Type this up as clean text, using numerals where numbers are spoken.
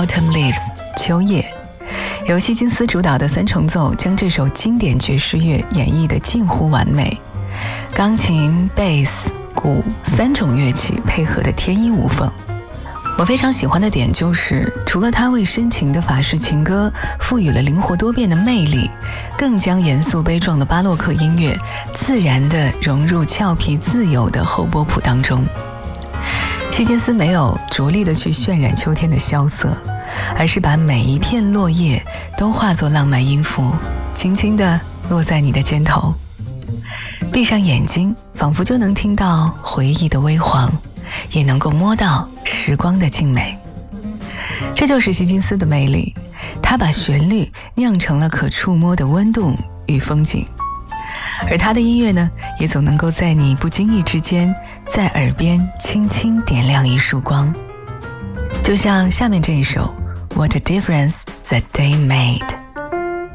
Autumn Leaves 秋叶，由希金斯主导的三重奏将这首经典爵士乐演绎得近乎完美，钢琴、贝斯、鼓三种乐器配合得天衣无缝。我非常喜欢的点就是，除了他为深情的法式情歌赋予了灵活多变的魅力，更将严肃悲壮的巴洛克音乐自然地融入俏皮自由的后波谱当中。希金斯没有着力地去渲染秋天的萧瑟，而是把每一片落叶都化作浪漫音符，轻轻地落在你的肩头。闭上眼睛，仿佛就能听到回忆的微黄，也能够摸到时光的静美。这就是希金斯的魅力，他把旋律酿成了可触摸的温度与风景。而他的音乐呢，也总能够在你不经意之间，在耳边轻轻点亮一束光。就像下面这一首 What a Difference That Day Made。